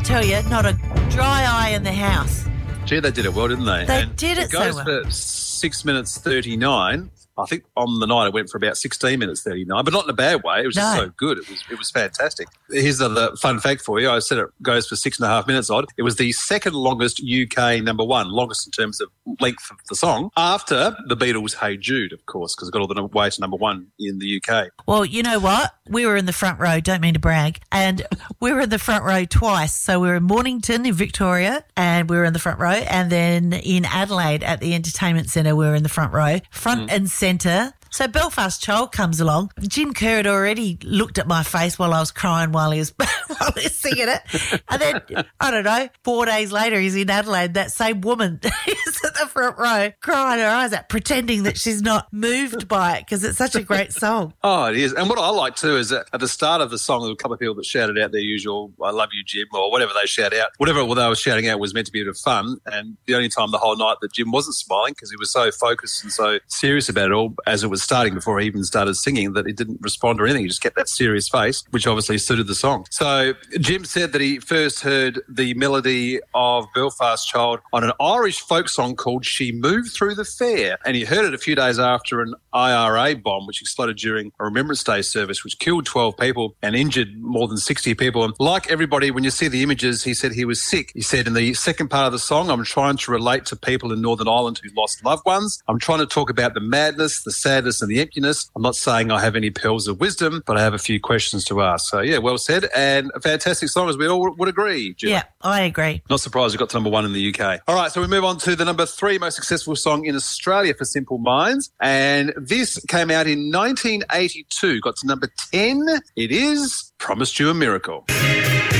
tell you, not a dry eye in the house. Gee, they did it well, didn't they? They did it so well. It goes for 6 minutes 39. I think on the night it went for about 16 minutes 39, but not in a bad way. It was just so good. It was fantastic. Here's another fun fact for you. I said it goes for 6.5 minutes odd. It was the second longest UK number one, longest in terms of length of the song, after the Beatles' Hey Jude, of course, because it got all the way to number one in the UK. Well, you know what? We were in the front row, don't mean to brag, and we were in the front row twice. So we were in Mornington in Victoria and we were in the front row, and then in Adelaide at the Entertainment Centre we were in the front row, front and centre. So Belfast Child comes along. Jim Kerr had already looked at my face while I was crying while he was singing it. And then, I don't know, 4 days later he's in Adelaide. That same woman is at the front row crying her eyes out, pretending that she's not moved by it because it's such a great song. Oh, it is. And what I like too is that at the start of the song, there were a couple of people that shouted out their usual, I love you, Jim, or whatever they shout out. Whatever they were shouting out was meant to be a bit of fun. And the only time the whole night that Jim wasn't smiling, because he was so focused and so serious about it all as it was starting before he even started singing, that he didn't respond or anything. He just kept that serious face, which obviously suited the song. So Jim said that he first heard the melody of Belfast Child on an Irish folk song called She Moved Through the Fair, and he heard it a few days after an IRA bomb which exploded during a Remembrance Day service, which killed 12 people and injured more than 60 people. And like everybody, when you see the images, he said he was sick. He said in the second part of the song, I'm trying to relate to people in Northern Ireland who lost loved ones. I'm trying to talk about the madness, the sadness and the emptiness. I'm not saying I have any pearls of wisdom, but I have a few questions to ask. So, yeah, well said. And a fantastic song, as we all would agree, Jill. Yeah, I agree. Not surprised it got to number one in the UK. All right, so we move on to the number 3 most successful song in Australia for Simple Minds. And this came out in 1982, got to number 10. It is Promised You a Miracle.